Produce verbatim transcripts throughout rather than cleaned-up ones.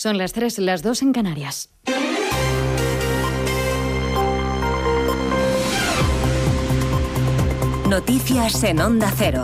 Son las tres, las dos en Canarias. Noticias en Onda Cero.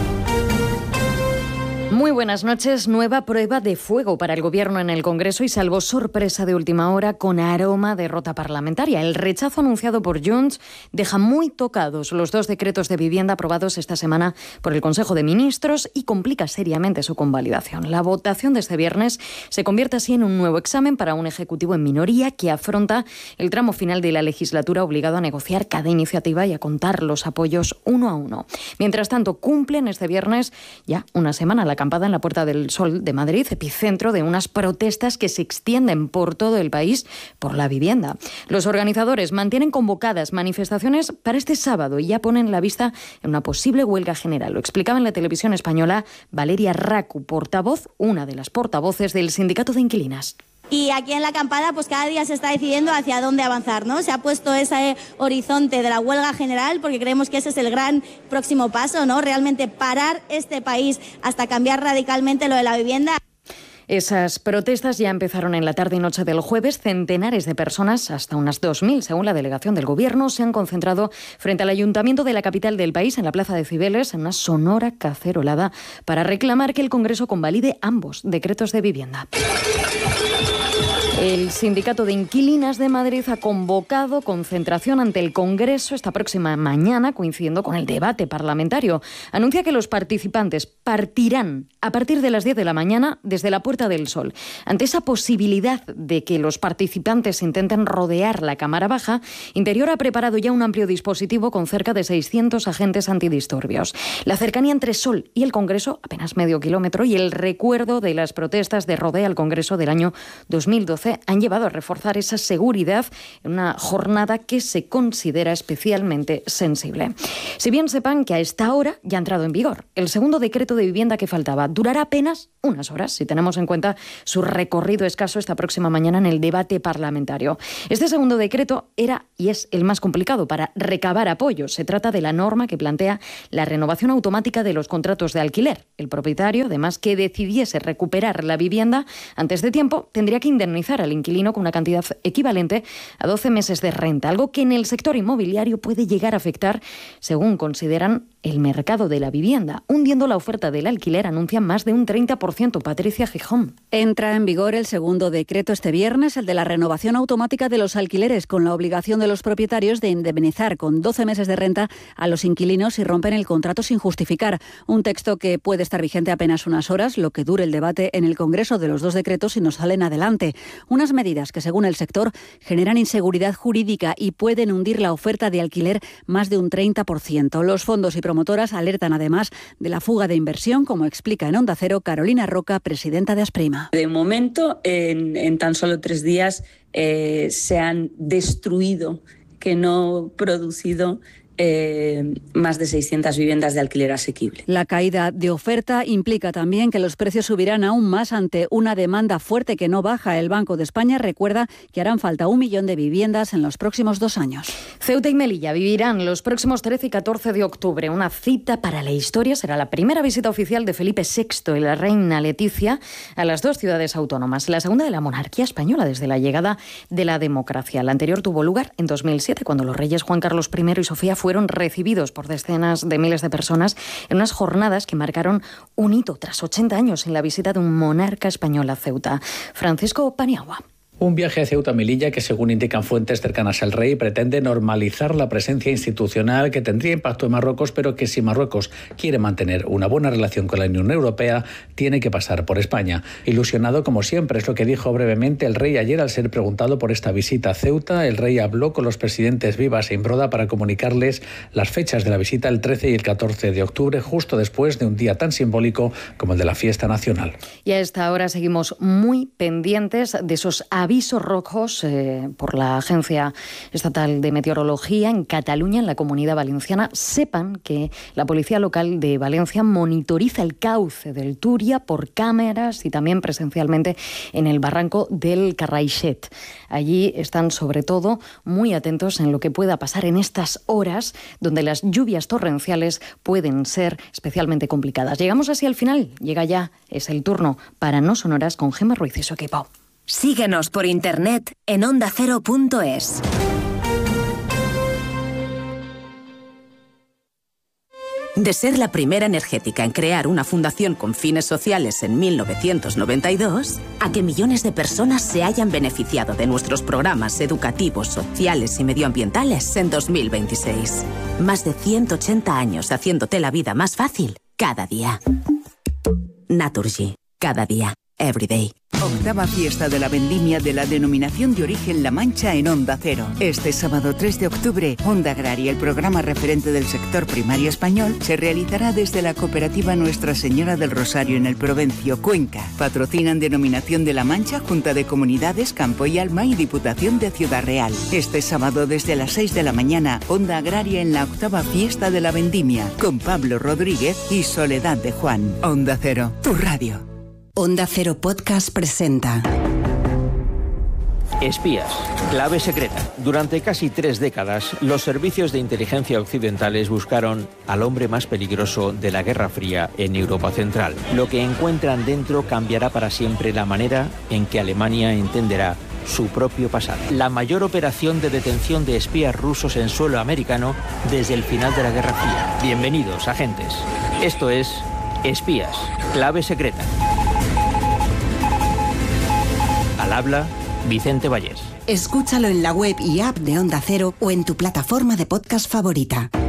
Muy buenas noches. Nueva prueba de fuego para el Gobierno en el Congreso y salvo sorpresa de última hora con aroma a derrota parlamentaria. El rechazo anunciado por Junts deja muy tocados los dos decretos de vivienda aprobados esta semana por el Consejo de Ministros y complica seriamente su convalidación. La votación de este viernes se convierte así en un nuevo examen para un Ejecutivo en minoría que afronta el tramo final de la legislatura obligado a negociar cada iniciativa y a contar los apoyos uno a uno. Mientras tanto, cumplen este viernes ya una semana la acampada en la Puerta del Sol de Madrid, epicentro de unas protestas que se extienden por todo el país por la vivienda. Los organizadores mantienen convocadas manifestaciones para este sábado y ya ponen la vista en una posible huelga general. Lo explicaba en la televisión española Valeria Racu, portavoz, una de las portavoces del Sindicato de Inquilinas. Y aquí en la acampada pues cada día se está decidiendo hacia dónde avanzar, ¿no? Se ha puesto ese horizonte de la huelga general porque creemos que ese es el gran próximo paso, ¿no? Realmente parar este país hasta cambiar radicalmente lo de la vivienda. Esas protestas ya empezaron en la tarde y noche del jueves. Centenares de personas, hasta unas dos mil según la delegación del Gobierno, se han concentrado frente al ayuntamiento de la capital del país, en la Plaza de Cibeles, en una sonora cacerolada para reclamar que el Congreso convalide ambos decretos de vivienda. El Sindicato de Inquilinas de Madrid ha convocado concentración ante el Congreso esta próxima mañana, coincidiendo con el debate parlamentario. Anuncia que los participantes partirán a partir de las diez de la mañana desde la Puerta del Sol. Ante esa posibilidad de que los participantes intenten rodear la Cámara Baja, Interior ha preparado ya un amplio dispositivo con cerca de seiscientos agentes antidisturbios. La cercanía entre Sol y el Congreso, apenas medio kilómetro, y el recuerdo de las protestas de rodeo al Congreso del año dos mil doce han llevado a reforzar esa seguridad en una jornada que se considera especialmente sensible. Si bien sepan que a esta hora ya ha entrado en vigor el segundo decreto de vivienda que faltaba, durará apenas unas horas, si tenemos en cuenta su recorrido escaso esta próxima mañana en el debate parlamentario. Este segundo decreto era y es el más complicado para recabar apoyos. Se trata de la norma que plantea la renovación automática de los contratos de alquiler. El propietario, además, que decidiese recuperar la vivienda antes de tiempo, tendría que indemnizar al inquilino con una cantidad equivalente a doce meses de renta, algo que en el sector inmobiliario puede llegar a afectar, según consideran, el mercado de la vivienda, hundiendo la oferta del alquiler, anuncia más de un treinta por ciento. Patricia Gijón. Entra en vigor el segundo decreto este viernes, el de la renovación automática de los alquileres, con la obligación de los propietarios de indemnizar con doce meses de renta a los inquilinos si rompen el contrato sin justificar. Un texto que puede estar vigente apenas unas horas, lo que dure el debate en el Congreso de los dos decretos si no salen adelante. Unas medidas que, según el sector, generan inseguridad jurídica y pueden hundir la oferta de alquiler más de un treinta por ciento. Los fondos y promotoras alertan además de la fuga de inversión, como explica en Onda Cero Carolina Roca, presidenta de Asprima. De momento, en, en tan solo tres días eh, se han destruido, que no producido, Eh, más de seiscientas viviendas de alquiler asequible. La caída de oferta implica también que los precios subirán aún más ante una demanda fuerte que no baja. El Banco de España recuerda que harán falta un millón de viviendas en los próximos dos años. Ceuta y Melilla vivirán los próximos trece y catorce de octubre una cita para la historia. Será la primera visita oficial de Felipe sexto y la reina Leticia a las dos ciudades autónomas, la segunda de la monarquía española desde la llegada de la democracia. La anterior tuvo lugar en dos mil siete, cuando los reyes Juan Carlos primero y Sofía fueron recibidos por decenas de miles de personas en unas jornadas que marcaron un hito tras ochenta años en la visita de un monarca español a Ceuta. Francisco Paniagua. Un viaje a Ceuta Melilla que, según indican fuentes cercanas al rey, pretende normalizar la presencia institucional que tendría impacto en Marruecos, pero que si Marruecos quiere mantener una buena relación con la Unión Europea, tiene que pasar por España. Ilusionado como siempre, es lo que dijo brevemente el rey ayer al ser preguntado por esta visita a Ceuta. El rey habló con los presidentes Vivas e Imbroda para comunicarles las fechas de la visita el trece y el catorce de octubre, justo después de un día tan simbólico como el de la fiesta nacional. Y a esta hora seguimos muy pendientes de esos avisos rojos eh, por la Agencia Estatal de Meteorología en Cataluña, en la Comunidad Valenciana. Sepan que la Policía Local de Valencia monitoriza el cauce del Túria por cámaras y también presencialmente en el barranco del Carraixet. Allí están sobre todo muy atentos en lo que pueda pasar en estas horas donde las lluvias torrenciales pueden ser especialmente complicadas. Llegamos así al final. Llega ya, es el turno para No Sonoras con Gemma Ruiz y su equipo. Síguenos por internet en onda cero punto es. De ser la primera energética en crear una fundación con fines sociales en mil novecientos noventa y dos, a que millones de personas se hayan beneficiado de nuestros programas educativos, sociales y medioambientales en dos mil veintiséis. Más de ciento ochenta años haciéndote la vida más fácil cada día. Naturgy. Cada día. Every day. Octava fiesta de la vendimia de la denominación de origen La Mancha en Onda Cero. Este sábado tres de octubre, Onda Agraria, el programa referente del sector primario español, se realizará desde la cooperativa Nuestra Señora del Rosario en el Provencio, Cuenca. Patrocinan Denominación de La Mancha, Junta de Comunidades, Campo y Alma y Diputación de Ciudad Real. Este sábado desde las seis de la mañana, Onda Agraria en la octava fiesta de la vendimia, con Pablo Rodríguez y Soledad de Juan. Onda Cero, tu radio. Onda Cero Podcast presenta Espías, clave secreta. Durante casi tres décadas, los servicios de inteligencia occidentales buscaron al hombre más peligroso de la Guerra Fría en Europa Central. Lo que encuentran dentro cambiará para siempre la manera en que Alemania entenderá su propio pasado. La mayor operación de detención de espías rusos en suelo americano desde el final de la Guerra Fría. Bienvenidos, agentes. Esto es Espías, clave secreta. Al habla, Vicente Vallés. Escúchalo en la web y app de Onda Cero o en tu plataforma de podcast favorita.